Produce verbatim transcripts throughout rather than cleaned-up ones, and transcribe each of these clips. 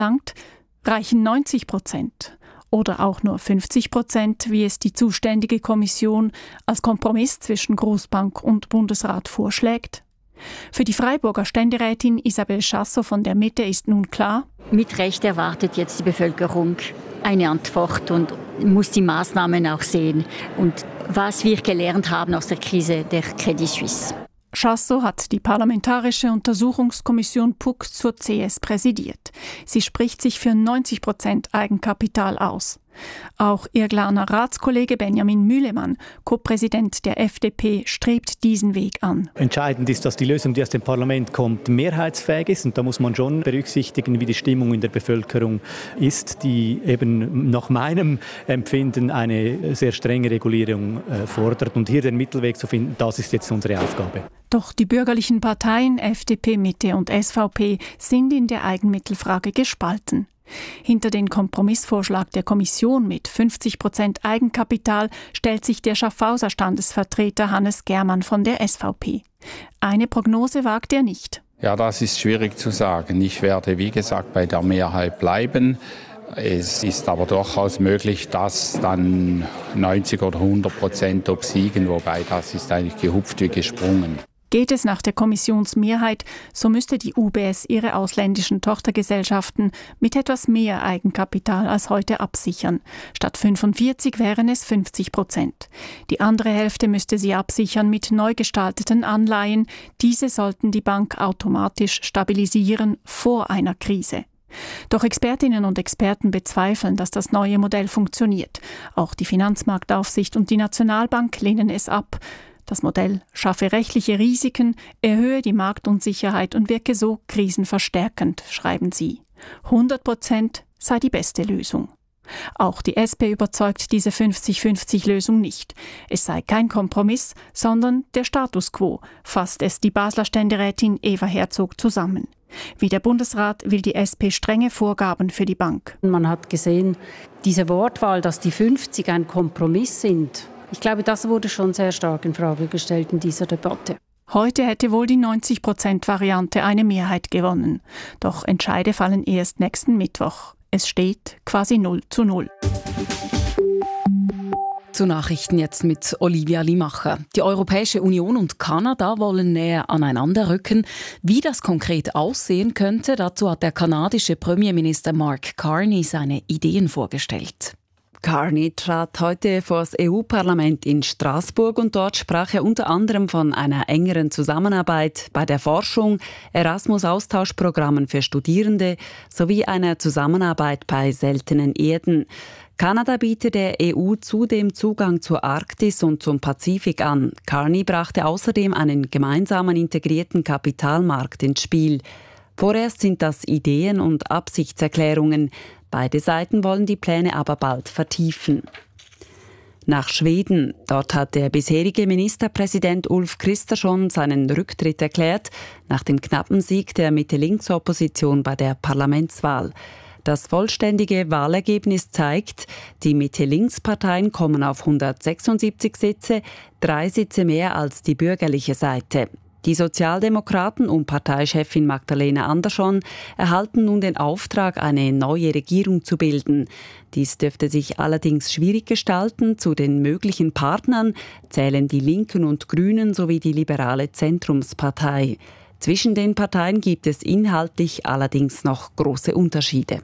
verlangt, reichen neunzig Prozent oder auch nur fünfzig Prozent, wie es die zuständige Kommission als Kompromiss zwischen Großbank und Bundesrat vorschlägt? Für die Freiburger Ständerätin Isabel Chasso von der Mitte ist nun klar: Mit Recht erwartet jetzt die Bevölkerung eine Antwort und muss die Maßnahmen auch sehen. Und was wir gelernt haben aus der Krise der Credit Suisse. Chasso hat die Parlamentarische Untersuchungskommission P U C zur C S präsidiert. Sie spricht sich für neunzig Prozent Eigenkapital aus. Auch ihr Glarner Ratskollege Benjamin Mühlemann, Co-Präsident der F D P, strebt diesen Weg an. Entscheidend ist, dass die Lösung, die aus dem Parlament kommt, mehrheitsfähig ist. Und da muss man schon berücksichtigen, wie die Stimmung in der Bevölkerung ist, die eben nach meinem Empfinden eine sehr strenge Regulierung äh, fordert. Und hier den Mittelweg zu finden, das ist jetzt unsere Aufgabe. Doch die bürgerlichen Parteien F D P, Mitte und S V P sind in der Eigenmittelfrage gespalten. Hinter den Kompromissvorschlag der Kommission mit fünfzig Prozent Eigenkapital stellt sich der Schaffhauser Standesvertreter Hannes Germann von der S V P. Eine Prognose wagt er nicht. Ja, das ist schwierig zu sagen. Ich werde, wie gesagt, bei der Mehrheit bleiben. Es ist aber durchaus möglich, dass dann neunzig oder hundert Prozent obsiegen, wobei das ist eigentlich gehupft wie gesprungen. Geht es nach der Kommissionsmehrheit, so müsste die U B S ihre ausländischen Tochtergesellschaften mit etwas mehr Eigenkapital als heute absichern. Statt fünfundvierzig wären es fünfzig Prozent. Die andere Hälfte müsste sie absichern mit neu gestalteten Anleihen. Diese sollten die Bank automatisch stabilisieren vor einer Krise. Doch Expertinnen und Experten bezweifeln, dass das neue Modell funktioniert. Auch die Finanzmarktaufsicht und die Nationalbank lehnen es ab. Das Modell schaffe rechtliche Risiken, erhöhe die Marktunsicherheit und wirke so krisenverstärkend, schreiben sie. hundert Prozent sei die beste Lösung. Auch die S P überzeugt diese fünfzig fünfzig Lösung nicht. Es sei kein Kompromiss, sondern der Status quo, fasst es die Basler Ständerätin Eva Herzog zusammen. Wie der Bundesrat will die S P strenge Vorgaben für die Bank. Man hat gesehen, diese Wortwahl, dass die fünfzig ein Kompromiss sind, ich glaube, das wurde schon sehr stark in Frage gestellt in dieser Debatte. Heute hätte wohl die neunzig Prozent Variante eine Mehrheit gewonnen. Doch Entscheide fallen erst nächsten Mittwoch. Es steht quasi null zu null. Zu Nachrichten jetzt mit Olivia Limacher. Die Europäische Union und Kanada wollen näher aneinander rücken. Wie das konkret aussehen könnte, dazu hat der kanadische Premierminister Mark Carney seine Ideen vorgestellt. Carney trat heute vor das E U-Parlament in Straßburg und dort sprach er unter anderem von einer engeren Zusammenarbeit bei der Forschung, Erasmus-Austauschprogrammen für Studierende sowie einer Zusammenarbeit bei seltenen Erden. Kanada bietet der E U zudem Zugang zur Arktis und zum Pazifik an. Carney brachte außerdem einen gemeinsamen integrierten Kapitalmarkt ins Spiel. Vorerst sind das Ideen und Absichtserklärungen. Beide Seiten wollen die Pläne aber bald vertiefen. Nach Schweden. Dort hat der bisherige Ministerpräsident Ulf Kristersson seinen Rücktritt erklärt, nach dem knappen Sieg der Mitte-Links-Opposition bei der Parlamentswahl. Das vollständige Wahlergebnis zeigt, die Mitte-Links-Parteien kommen auf hundertsechsundsiebzig Sitze, drei Sitze mehr als die bürgerliche Seite. Die Sozialdemokraten um Parteichefin Magdalena Andersson erhalten nun den Auftrag, eine neue Regierung zu bilden. Dies dürfte sich allerdings schwierig gestalten. Zu den möglichen Partnern zählen die Linken und Grünen sowie die liberale Zentrumspartei. Zwischen den Parteien gibt es inhaltlich allerdings noch große Unterschiede.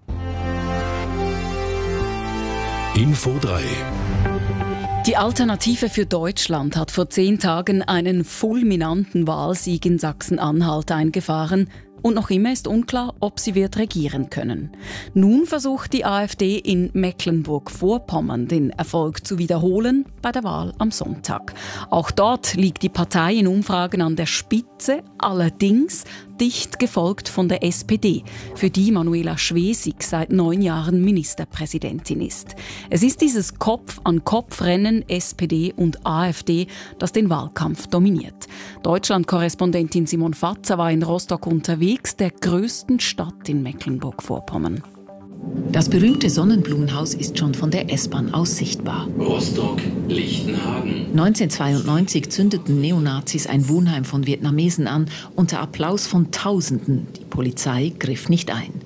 Info drei. Die Alternative für Deutschland hat vor zehn Tagen einen fulminanten Wahlsieg in Sachsen-Anhalt eingefahren. Und noch immer ist unklar, ob sie wird regieren können. Nun versucht die AfD in Mecklenburg-Vorpommern den Erfolg zu wiederholen bei der Wahl am Sonntag. Auch dort liegt die Partei in Umfragen an der Spitze, allerdings dicht gefolgt von der S P D, für die Manuela Schwesig seit neun Jahren Ministerpräsidentin ist. Es ist dieses Kopf-an-Kopf-Rennen S P D und AfD, das den Wahlkampf dominiert. Deutschland-Korrespondentin Simon Fatzer war in Rostock unterwegs, der größten Stadt in Mecklenburg-Vorpommern. Das berühmte Sonnenblumenhaus ist schon von der S-Bahn aus sichtbar. Rostock-Lichtenhagen. neunzehnhundertzweiundneunzig zündeten Neonazis ein Wohnheim von Vietnamesen an, unter Applaus von Tausenden. Die Polizei griff nicht ein.